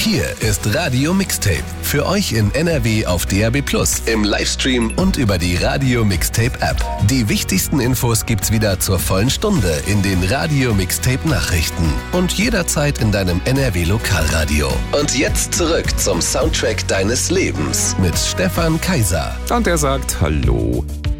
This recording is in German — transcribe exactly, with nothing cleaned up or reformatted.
Hier ist Radio Mixtape. Für euch in N R W auf D A B plus, im Livestream und über die Radio Mixtape App. Die wichtigsten Infos gibt's wieder zur vollen Stunde in den Radio Mixtape Nachrichten und jederzeit in deinem N R W Lokalradio. Und jetzt zurück zum Soundtrack deines Lebens mit Stefan Kaiser. Und er sagt Hallo.